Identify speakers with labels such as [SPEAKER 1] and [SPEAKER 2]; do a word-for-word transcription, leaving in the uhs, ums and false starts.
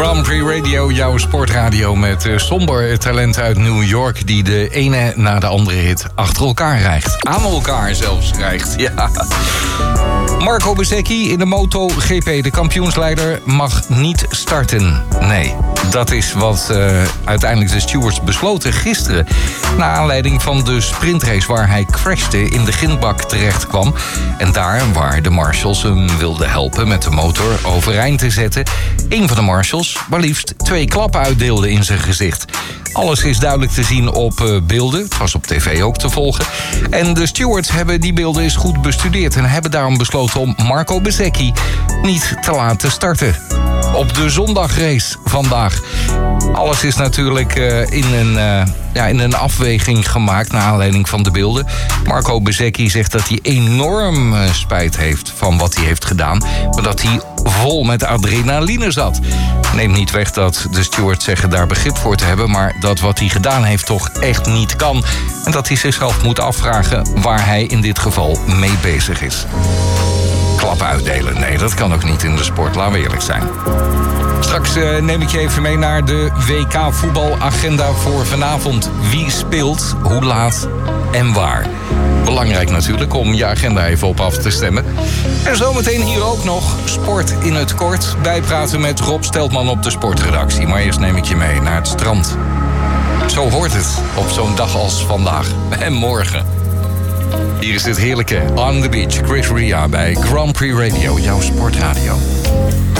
[SPEAKER 1] Grand Prix Radio, jouw sportradio met uh, somber talent uit New York die de ene na de andere hit achter elkaar rijgt. Aan elkaar zelfs rijgt, ja. Marco Bezzecchi in de MotoGP, de kampioensleider, mag niet starten. Nee, dat is wat uh, uiteindelijk de stewards besloten gisteren. Naar aanleiding van de sprintrace waar hij crashte, in de grindbak terecht kwam. En daar waar de marshals hem wilden helpen met de motor overeind te zetten, een van de marshals maar liefst twee klappen uitdeelde in zijn gezicht. Alles is duidelijk te zien op uh, beelden. Het was op tv ook te volgen. En de stewards hebben die beelden eens goed bestudeerd en hebben daarom besloten om Marco Bezzecchi niet te laten starten. Op de zondagrace vandaag. Alles is natuurlijk uh, in, een, uh, ja, in een afweging gemaakt naar aanleiding van de beelden. Marco Bezzecchi zegt dat hij enorm uh, spijt heeft van wat hij heeft gedaan, maar dat hij vol met adrenaline zat. Neemt niet weg dat de stewards zeggen daar begrip voor te hebben, maar dat wat hij gedaan heeft toch echt niet kan. En dat hij zichzelf moet afvragen waar hij in dit geval mee bezig is. Klappen uitdelen, nee, dat kan ook niet in de sport, laten we eerlijk zijn. Straks uh, neem ik je even mee naar de W K voetbalagenda voor vanavond. Wie speelt, hoe laat en waar. Belangrijk natuurlijk om je agenda even op af te stemmen. En zometeen hier ook nog sport in het kort. Bijpraten met Rob Steltman op de sportredactie. Maar eerst neem ik je mee naar het strand. Zo hoort het op zo'n dag als vandaag en morgen. Hier is dit heerlijke On the Beach, Chris Ria bij Grand Prix Radio, jouw sportradio.